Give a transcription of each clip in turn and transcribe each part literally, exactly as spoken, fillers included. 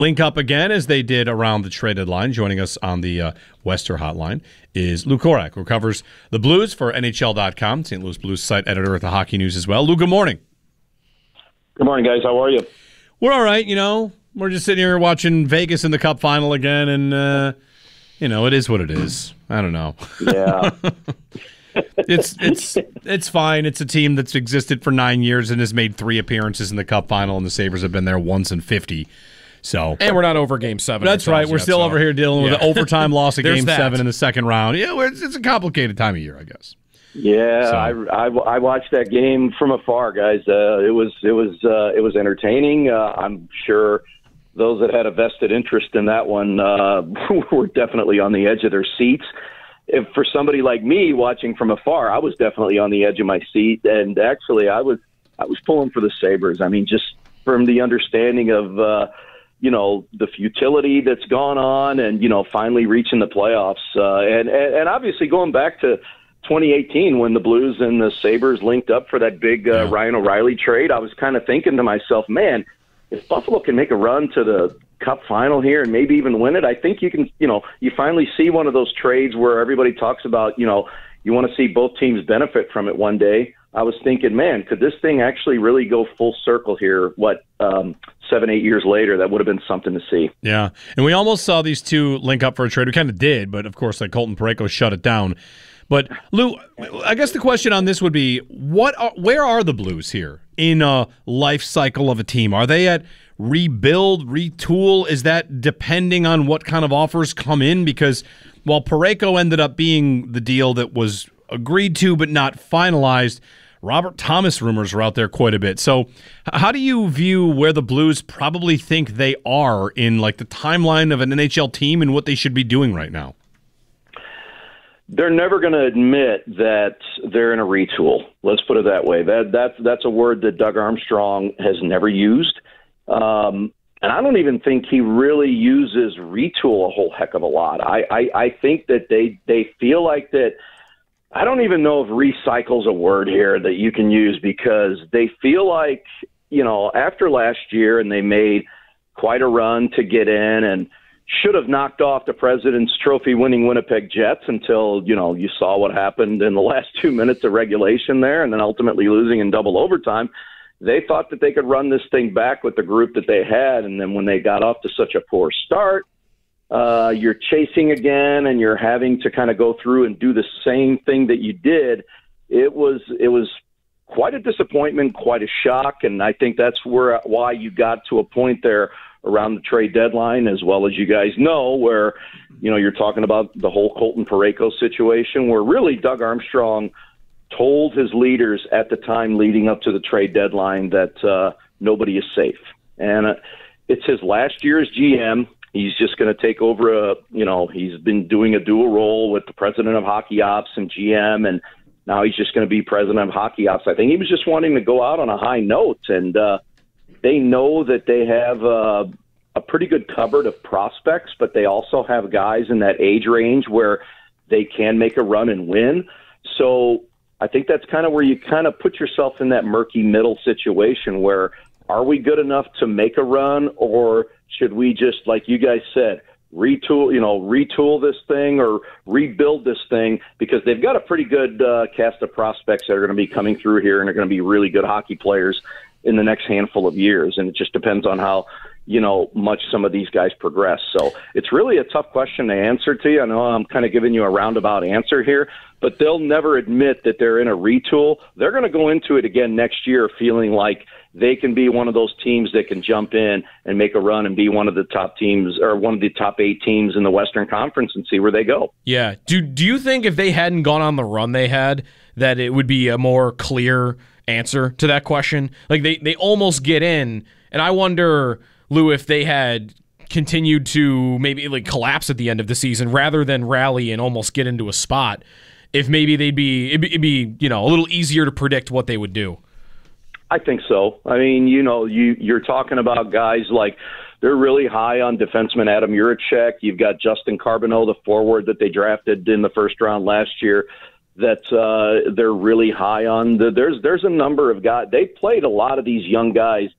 link up again as they did around the trade deadline. Joining us on the uh, Wester Hotline is Lou Korak, who covers the Blues for N H L dot com, Saint Louis Blues site editor at the Hockey News as well. Lou, good morning. Good morning, guys. How are you? We're all right, you know. We're just sitting here watching Vegas in the Cup final again, and, uh, you know, it is what it is. I don't know. Yeah. it's it's it's fine. It's a team that's existed for nine years and has made three appearances in the Cup final, and the Sabres have been there once in fifty. So, and we're not over Game Seven. That's right. We're yet, still so. over here dealing yeah. with an overtime loss of Game that. Seven in the second round. Yeah, it's, it's a complicated time of year, I guess. Yeah, so. I, I, I watched that game from afar, guys. Uh, it was it was uh, it was entertaining. Uh, I'm sure those that had a vested interest in that one uh, were definitely on the edge of their seats. If for somebody like me watching from afar, I was definitely on the edge of my seat, and actually, I was I was pulling for the Sabres. I mean, just from the understanding of uh, you know the futility that's gone on, and you know finally reaching the playoffs, uh, and, and and obviously going back to twenty eighteen when the Blues and the Sabres linked up for that big uh, yeah. Ryan O'Reilly trade. I was kind of thinking to myself, man, if Buffalo can make a run to the Cup final here and maybe even win it, I think you can, you know, you finally see one of those trades where everybody talks about, you know, you want to see both teams benefit from it one day. I was thinking, man, could this thing actually really go full circle here? What, um, seven, eight years later, that would have been something to see. Yeah, and we almost saw these two link up for a trade. We kind of did, but of course, like Colton Parayko shut it down. But Lou, I guess the question on this would be, what? Are, where are the Blues here in a life cycle of a team? Are they at rebuild, retool? Is that depending on what kind of offers come in? Because while Parayko ended up being the deal that was agreed to but not finalized, Robert Thomas rumors are out there quite a bit. So how do you view where the Blues probably think they are in like the timeline of an N H L team and what they should be doing right now? They're never going to admit that they're in a retool. Let's put it that way. That that's that's a word that Doug Armstrong has never used, um, and I don't even think he really uses retool a whole heck of a lot. I, I, I think that they they feel like that. I don't even know if recycle's a word here that you can use, because they feel like, you know, after last year and they made quite a run to get in and should have knocked off the President's Trophy winning Winnipeg Jets until, you know, you saw what happened in the last two minutes of regulation there and then ultimately losing in double overtime. They thought that they could run this thing back with the group that they had. And then when they got off to such a poor start, uh, you're chasing again and you're having to kind of go through and do the same thing that you did. It was, it was quite a disappointment, quite a shock. And I think that's where, why you got to a point there around the trade deadline, as well as you guys know, where, you know, you're talking about the whole Colton Parayko situation, where really Doug Armstrong told his leaders at the time leading up to the trade deadline that uh, nobody is safe. And uh, it's his last year as G M. He's just going to take over a, you know, he's been doing a dual role with the president of hockey ops and G M, and now he's just going to be president of hockey ops. I think he was just wanting to go out on a high note, and uh, they know that they have uh, a pretty good cupboard of prospects, but they also have guys in that age range where they can make a run and win. So I think that's kind of where you kind of put yourself in that murky middle situation where, are we good enough to make a run, or should we just, like you guys said, retool, you know, retool this thing or rebuild this thing, because they've got a pretty good uh, cast of prospects that are going to be coming through here and are going to be really good hockey players in the next handful of years. And it just depends on how, you know, much some of these guys progress. So it's really a tough question to answer to you. I know I'm kind of giving you a roundabout answer here, but they'll never admit that they're in a retool. They're going to go into it again next year feeling like they can be one of those teams that can jump in and make a run and be one of the top teams, or one of the top eight teams in the Western Conference, and see where they go. Yeah. Do do you think if they hadn't gone on the run they had, that it would be a more clear answer to that question? Like they, they almost get in, and I wonder, Lou, if they had continued to maybe like collapse at the end of the season rather than rally and almost get into a spot, if maybe they'd be it'd be, it'd be you know a little easier to predict what they would do. I think so. I mean, you know, you, you're talking about guys like, they're really high on defenseman Adam Juracek. You've got Justin Carbonneau, the forward that they drafted in the first round last year, that uh, they're really high on. The, there's there's a number of guys. They played a lot of these young guys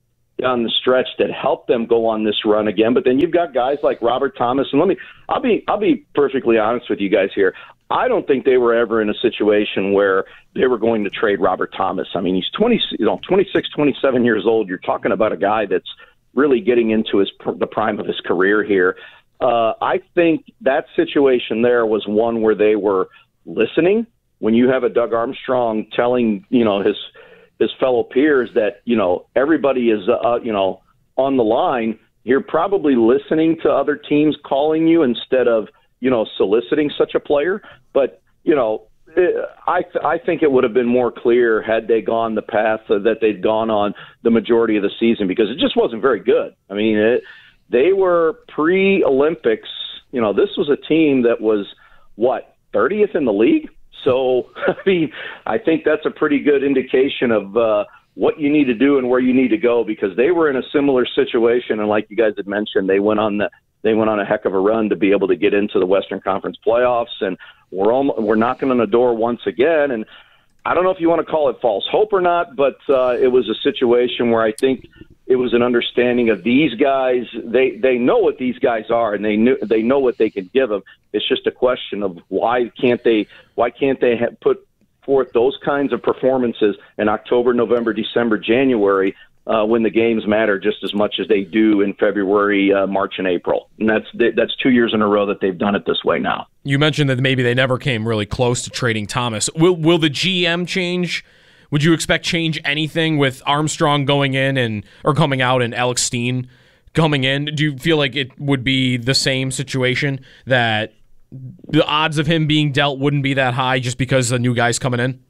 down the stretch that helped them go on this run again. But then you've got guys like Robert Thomas, and let me, I'll be, I'll be perfectly honest with you guys here. I don't think they were ever in a situation where they were going to trade Robert Thomas. I mean, he's twenty, you know, twenty-six, twenty-seven years old. You're talking about a guy that's really getting into his the prime of his career here. Uh, I think that situation there was one where they were listening. When you have a Doug Armstrong telling, you know, his his fellow peers that, you know, everybody is, uh, you know, on the line, you're probably listening to other teams calling you instead of, you know, soliciting such a player. But, you know, I th- I think it would have been more clear had they gone the path that they'd gone on the majority of the season, because it just wasn't very good. I mean, it, they were pre-Olympics. You know, this was a team that was, what, thirtieth in the league? So, I mean, I think that's a pretty good indication of uh, what you need to do and where you need to go, because they were in a similar situation. And like you guys had mentioned, they went on the They went on a heck of a run to be able to get into the Western Conference playoffs, and we're almost, we're knocking on the door once again. And I don't know if you want to call it false hope or not, but uh, it was a situation where I think it was an understanding of these guys. They they know what these guys are, and they knew they know what they can give them. It's just a question of why can't they why can't they ha- put forth those kinds of performances in October, November, December, January, Uh, when the games matter just as much as they do in February, uh, March, and April. And that's that's two years in a row that they've done it this way now. You mentioned that maybe they never came really close to trading Thomas. Will will the G M change? Would you expect change anything with Armstrong going in and or coming out and Alex Steen coming in? Do you feel like it would be the same situation, that the odds of him being dealt wouldn't be that high just because the new guy's coming in?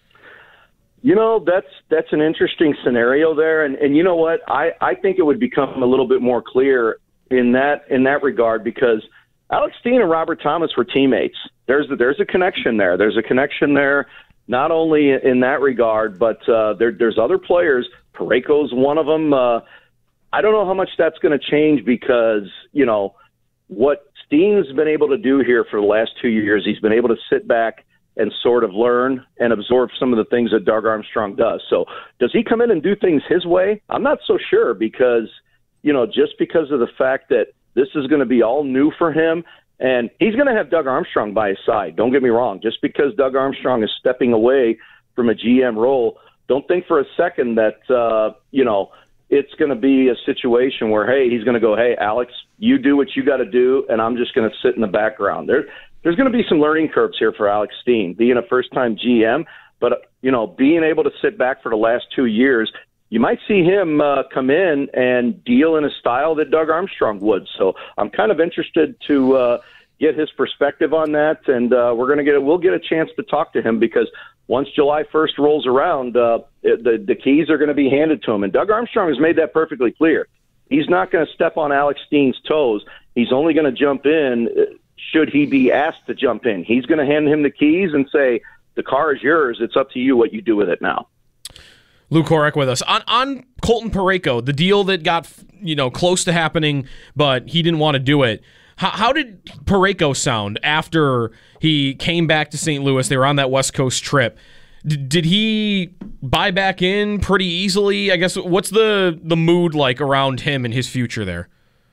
You know, that's that's an interesting scenario there, and and you know what, I, I think it would become a little bit more clear in that in that regard, because Alex Steen and Robert Thomas were teammates. There's a, there's a connection there. There's a connection there, not only in that regard, but uh, there there's other players. Parayko's one of them. Uh, I don't know how much that's going to change, because you know what Steen's been able to do here for the last two years. He's been able to sit back and sort of learn and absorb some of the things that Doug Armstrong does. So does he come in and do things his way? I'm not so sure, because, you know, just because of the fact that this is going to be all new for him, and he's going to have Doug Armstrong by his side. Don't get me wrong. Just because Doug Armstrong is stepping away from a G M role, don't think for a second that, uh, you know, it's going to be a situation where, hey, he's going to go, hey, Alex, you do what you got to do, and I'm just going to sit in the background. There, There's going to be some learning curves here for Alex Steen, being a first-time G M, but, you know, being able to sit back for the last two years, you might see him uh, come in and deal in a style that Doug Armstrong would. So I'm kind of interested to uh, get his perspective on that, and uh, we're going to get we'll get a chance to talk to him, because once July first rolls around, uh, the the keys are going to be handed to him, and Doug Armstrong has made that perfectly clear. He's not going to step on Alex Steen's toes. He's only going to jump in should he be asked to jump in. He's going to hand him the keys and say, the car is yours. It's up to you what you do with it now. Lou Korek with us. On on Colton Parayko, the deal that got, you know, close to happening, but he didn't want to do it. How, how did Parayko sound after he came back to Saint Louis? They were on that West Coast trip. D- did he buy back in pretty easily? I guess, what's the, the mood like around him and his future there?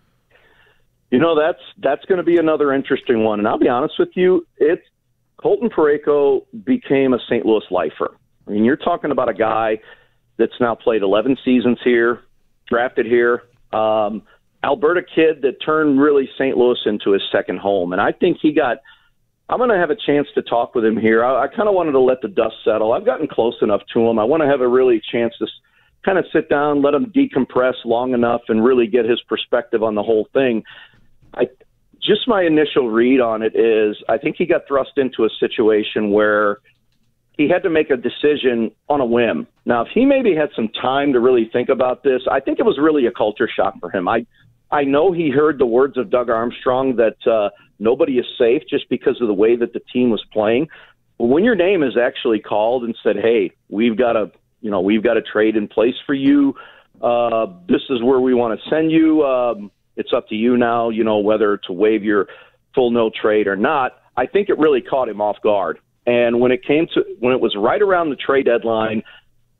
You know, that's that's going to be another interesting one. And I'll be honest with you, it's Colton Parayko became a Saint Louis lifer. I mean, you're talking about a guy that's now played eleven seasons here, drafted here, um, Alberta kid that turned really Saint Louis into his second home. And I think he got – I'm going to have a chance to talk with him here. I, I kind of wanted to let the dust settle. I've gotten close enough to him. I want to have a really chance to kind of sit down, let him decompress long enough and really get his perspective on the whole thing. I just my initial read on it is I think he got thrust into a situation where he had to make a decision on a whim. Now, if he maybe had some time to really think about this, I think it was really a culture shock for him. I I know he heard the words of Doug Armstrong that uh, nobody is safe just because of the way that the team was playing. But when your name is actually called and said, hey, we've got a you know we've got a trade in place for you. Uh, this is where we want to send you. Um, It's up to you now, you know, whether to waive your full no trade or not. I think it really caught him off guard. And when it came to when it was right around the trade deadline,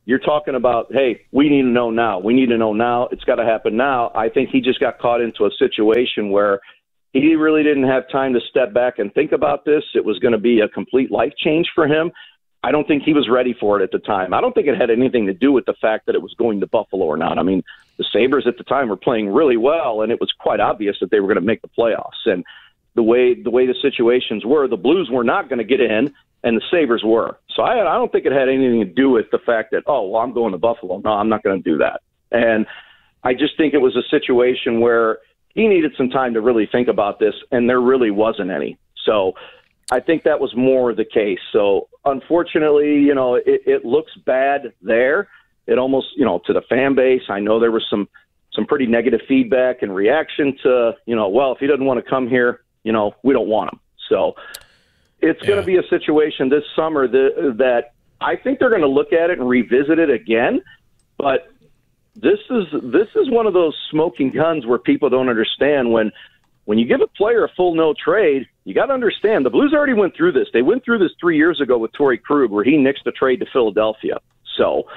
you're talking about, hey, we need to know now. We need to know now. It's got to happen now. I think he just got caught into a situation where he really didn't have time to step back and think about this. It was going to be a complete life change for him. I don't think he was ready for it at the time. I don't think it had anything to do with the fact that it was going to Buffalo or not. I mean, the Sabres at the time were playing really well, and it was quite obvious that they were going to make the playoffs. And the way the way the situations were, the Blues were not going to get in, and the Sabres were. So I, I don't think it had anything to do with the fact that, oh, well, I'm going to Buffalo. No, I'm not going to do that. And I just think it was a situation where he needed some time to really think about this, and there really wasn't any. So I think that was more the case. So unfortunately, you know, it, it looks bad there. It almost, you know, to the fan base. I know there was some some pretty negative feedback and reaction to, you know, well, if he doesn't want to come here, you know, we don't want him. So it's yeah. going to be a situation this summer that, that I think they're going to look at it and revisit it again. But this is this is one of those smoking guns where people don't understand when when you give a player a full no trade. You got to understand the Blues already went through this. They went through this three years ago with Torrey Krug, where he nixed a trade to Philadelphia. So,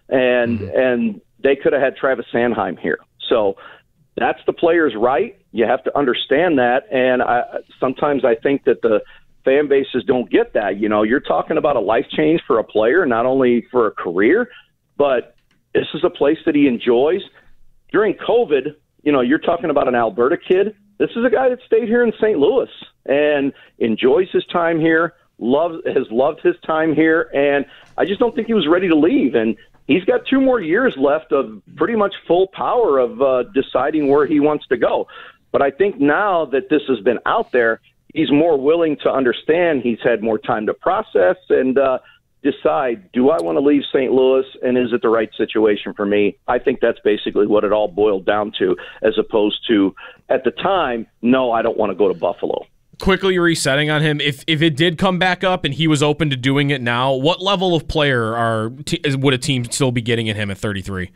and mm-hmm. and they could have had Travis Sanheim here. So that's the player's right. You have to understand that. And I, sometimes I think that the fan bases don't get that. You know, you're talking about a life change for a player, not only for a career, but this is a place that he enjoys. During COVID, you know, you're talking about an Alberta kid. This is a guy that stayed here in Saint Louis and enjoys his time here, loves, has loved his time here, and I just don't think he was ready to leave. And he's got two more years left of pretty much full power of uh, deciding where he wants to go. But I think now that this has been out there, he's more willing to understand. He's had more time to process and uh, decide, do I want to leave Saint Louis, and is it the right situation for me? I think that's basically what it all boiled down to, as opposed to, at the time, no, I don't want to go to Buffalo. Quickly resetting on him, if if it did come back up and he was open to doing it now, what level of player are t- would a team still be getting at him at thirty-three?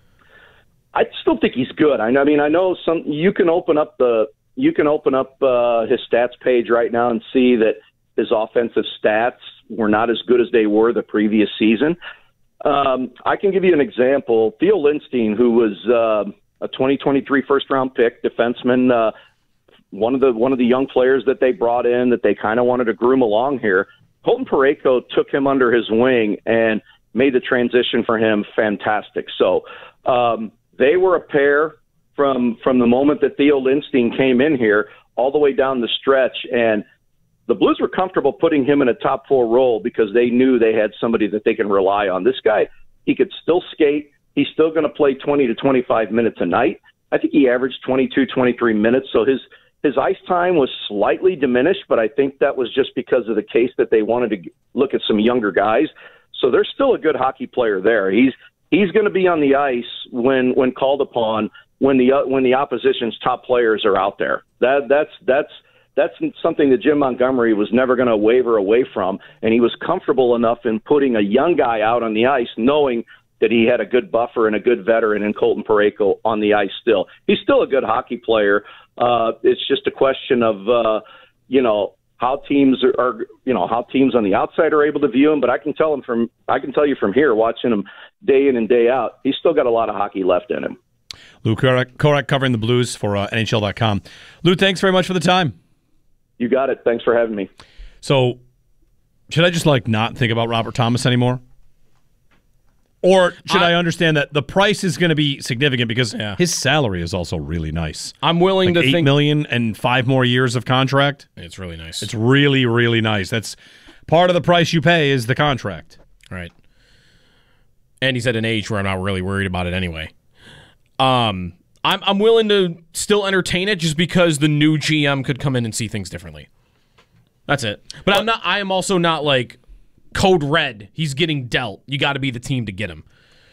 I still think he's good. I mean, I know some. You can open up the you can open up uh, his stats page right now and see that his offensive stats were not as good as they were the previous season. Um, I can give you an example. Theo Lindstein, who was uh, a twenty twenty-three first-round pick, defenseman, uh, one of the one of the young players that they brought in that they kind of wanted to groom along here. Colton Parayko took him under his wing and made the transition for him fantastic. So um, they were a pair from from the moment that Theo Lindstein came in here all the way down the stretch, and the Blues were comfortable putting him in a top four role because they knew they had somebody that they can rely on. This guy, he could still skate. He's still going to play twenty to twenty-five minutes a night. I think he averaged twenty-two, twenty-three minutes. So his, his ice time was slightly diminished, but I think that was just because of the case that they wanted to look at some younger guys. So there's still a good hockey player there. He's, he's going to be on the ice when, when called upon, when the, uh, when the opposition's top players are out there. That, that's, that's, That's something that Jim Montgomery was never going to waver away from, and he was comfortable enough in putting a young guy out on the ice, knowing that he had a good buffer and a good veteran in Colton Parayko on the ice still. He's still a good hockey player. Uh, it's just a question of, uh, you know, how teams are, are, you know, how teams on the outside are able to view him. But I can tell him from, I can tell you from here, watching him day in and day out, he's still got a lot of hockey left in him. Lou Korac, Korac covering the Blues for uh, N H L dot com. Lou, thanks very much for the time. You got it. Thanks for having me. So, should I just like not think about Robert Thomas anymore? Or should I, I understand that the price is going to be significant because yeah. his salary is also really nice? I'm willing like to eight think million and five more years of contract. It's really nice. It's really, really nice. That's part of the price you pay is the contract. Right. And he's at an age where I'm not really worried about it anyway. Um, I'm I'm willing to still entertain it just because the new G M could come in and see things differently. That's it. But I'm not. I am also not like code red. He's getting dealt. You got to be the team to get him.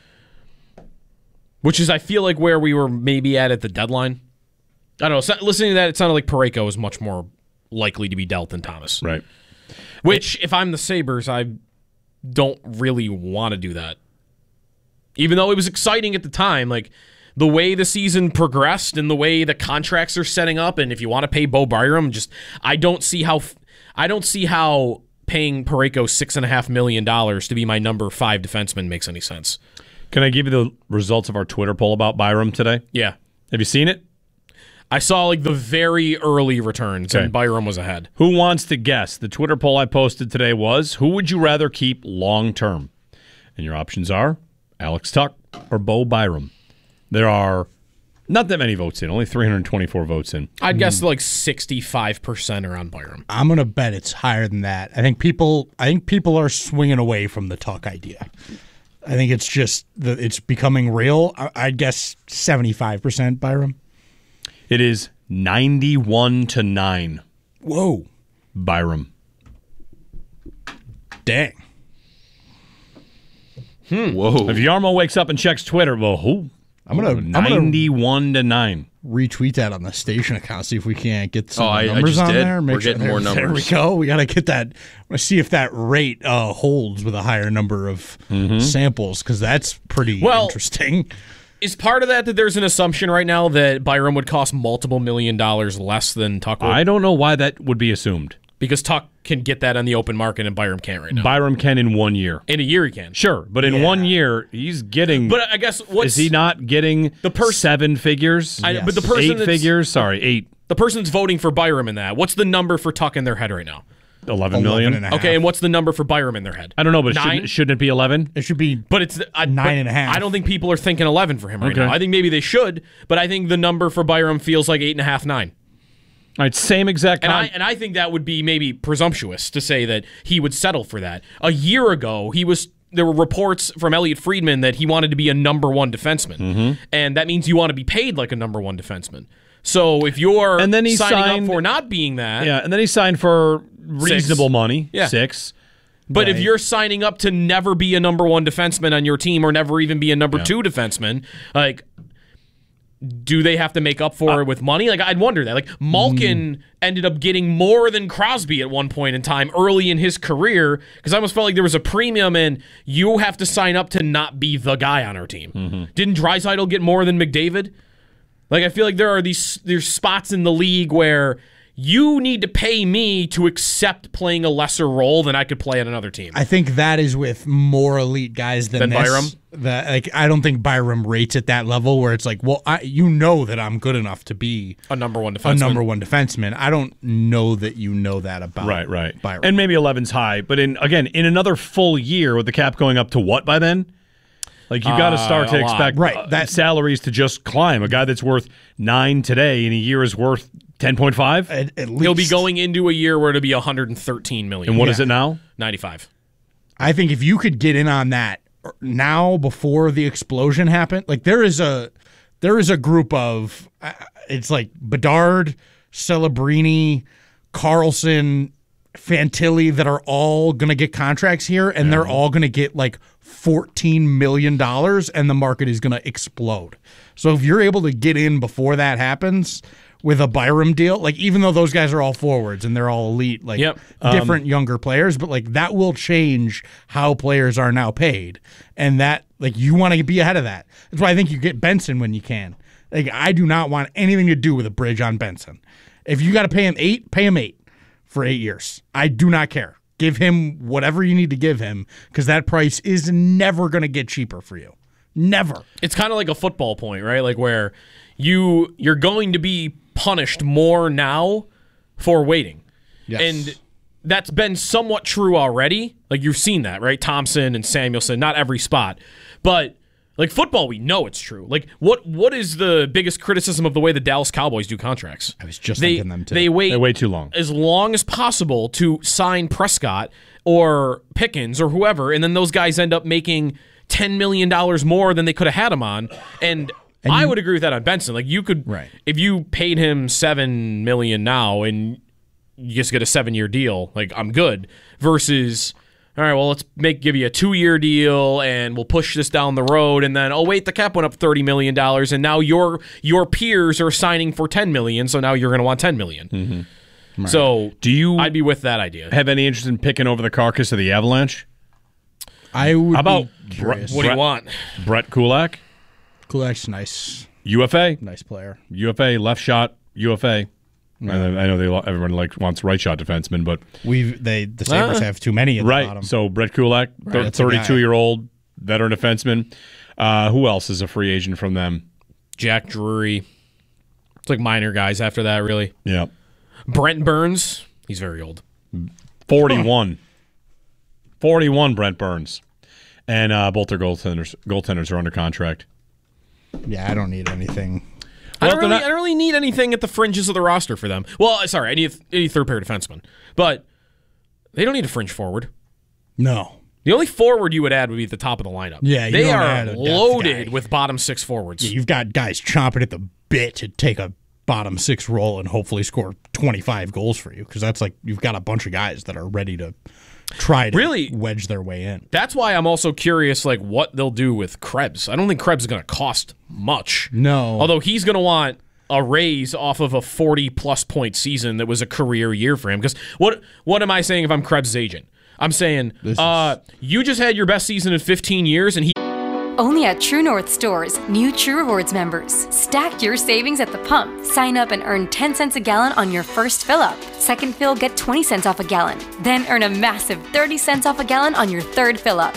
Which is, I feel like, where we were maybe at at the deadline. I don't know. So, listening to that, it sounded like Parayko was much more likely to be dealt than Thomas. Right. Which, if I'm the Sabres, I don't really want to do that. Even though it was exciting at the time, like the way the season progressed and the way the contracts are setting up, and if you want to pay Bo Byram, just I don't see how I don't see how paying Parayko six and a half million dollars to be my number five defenseman makes any sense. Can I give you the results of our Twitter poll about Byram today? Yeah. Have you seen it? I saw like the very early returns, Okay. and Byram was ahead. Who wants to guess? The Twitter poll I posted today was, who would you rather keep long term? And your options are Alex Tuch or Bo Byram. There are not that many votes in, only three hundred twenty-four votes in. I'd guess like sixty-five percent are on Byram. I'm gonna bet it's higher than that. I think people. I think people are swinging away from the Tuck idea. I think it's just the, it's becoming real. I, I'd guess seventy-five percent Byram. It is ninety-one to nine. Whoa, Byram. dang. Whoa. If Yarmo wakes up and checks Twitter, well, who? I'm gonna, I'm gonna ninety-one to nine. retweet that on the station account. See if we can't get some Oh, I- I numbers just on did. there. Make We're getting there, more There we numbers. go. We gotta get that. Let's see if that rate uh, holds with a higher number of samples, because that's pretty Well- interesting. Is part of that that there's an assumption right now that Byram would cost multiple million dollars less than Tuck would? I don't know why that would be assumed. Because Tuck can get that on the open market and Byram can't right now. Byram can in one year. In a year he can. Sure, but in Yeah. one year, he's getting. But I guess what's is he not getting The pers- seven figures? I, Yes. But the person eight that's, figures? Sorry, eight. the person's voting for Byram in that. What's the number for Tuck in their head right now? eleven million. eleven and a half. Okay, and what's the number for Byram in their head? I don't know, but Nine? shouldn't, shouldn't it be eleven? It should be. But it's I, Nine but and a half. I don't think people are thinking eleven for him right Okay. now. I think maybe they should, but I think the number for Byram feels like eight and a half, nine. All right, same exact. And con- I and I think that would be maybe presumptuous to say that he would settle for that. A year ago, he was there were reports from Elliot Friedman that he wanted to be a number one defenseman, Mm-hmm. and that means you want to be paid like a number one defenseman. So if you're And then he signing signed- up for not being that, yeah, and then he signed for reasonable Six. money. Yeah. Six. but if Right. you're signing up to never be a number one defenseman on your team or never even be a number two defenseman, like. Do they have to make up for it with money? Like, I'd wonder that. Like, Malkin ended up getting more than Crosby at one point in time early in his career because I almost felt like there was a premium and you have to sign up to not be the guy on our team. Didn't Draisaitl get more than McDavid? Like, I feel like there are these there's spots in the league where you need to pay me to accept playing a lesser role than I could play on another team. I think that is with more elite guys than Than this. Byram? That like I don't think Byram rates at that level where it's like, well, I you know that I'm good enough to be a number one a defenseman. number one defenseman. I don't know that you know that about Right, right. Byram. And maybe eleven's high, but in again, in another full year with the cap going up to what by then? Like you got to Uh, start to a lot. expect Right, uh, that- salaries to just climb. A guy that's worth nine today in a year is worth ten point five. at, at least He'll be going into a year where it'll be one hundred thirteen million. And what yeah. is it now? ninety-five. I think if you could get in on that now before the explosion happened, like there is a there is a group of uh, it's like Bedard, Celebrini, Carlson, Fantilli that are all going to get contracts here, and they're all going to get like fourteen million dollars, and the market is going to explode. So if you're able to get in before that happens with a Byram deal, like even though those guys are all forwards and they're all elite, like Yep. different younger players, but like that will change how players are now paid, and that like you want to be ahead of that. That's why I think you get Benson when you can. Like I do not want anything to do with a bridge on Benson. If you got to pay him eight, pay him eight for eight years. I do not care. Give him whatever you need to give him because that price is never going to get cheaper for you. Never. It's kind of like a football point, right? Like where you you're going to be punished more now for waiting. Yes. And that's been somewhat true already. Like you've seen that, right? Thompson and Samuelson, not every spot. But like football, we know it's true. Like what what is the biggest criticism of the way the Dallas Cowboys do contracts? I was just they, thinking them too. They wait They wait too long. as long as possible to sign Prescott or Pickens or whoever, and then those guys end up making ten million dollars more than they could have had him on. And, I would agree with that on Benson. Like you could, Right. if you paid him seven million now and you just get a seven year deal, like I'm good. Versus, all right, well let's make give you a two year deal and we'll push this down the road. And then oh wait, the cap went up thirty million dollars, and now your your peers are signing for ten million. So now you're going to want ten million. Mm-hmm. So Do you I'd be with that idea. have any interest in picking over the carcass of the Avalanche? I would How about be curious. What do you Brett- want? Brett Kulak, Kulak's nice, U F A, nice player. U F A left shot, U F A. I, I know they everyone like wants right shot defensemen, but We've they the Sabres Ah. have too many at the right. bottom. So Brett Kulak, That's a guy. thirty-two year old veteran defenseman. Uh, who else is a free agent from them? Jack Drury. It's like minor guys after that, really. Yeah, Brent Burns. He's very old. forty-one. forty-one. Brent Burns, and uh, both their goaltenders goaltenders are under contract. Yeah, I don't need anything. I Well, don't they're really, not- I don't really need anything at the fringes of the roster for them. Well, sorry, I need any third pair defenseman, but they don't need a fringe forward. No. The only forward you would add would be at the top of the lineup. Yeah, you they don't are add a depth loaded guy. with bottom six forwards. Yeah, you've got guys chomping at the bit to take a bottom six role and hopefully score twenty-five goals for you, because that's like you've got a bunch of guys that are ready to try to Really? wedge their way in. That's why I'm also curious, like what they'll do with Krebs. I don't think Krebs is going to cost much. No. Although he's going to want a raise off of a forty plus point season that was a career year for him. Because what what am I saying if I'm Krebs' agent? I'm saying, This uh, you just had your best season in fifteen years, and he. Only at True North stores, new True Rewards members. Stack your savings at the pump. Sign up and earn ten cents a gallon on your first fill up. Second fill, get twenty cents off a gallon. Then earn a massive thirty cents off a gallon on your third fill up.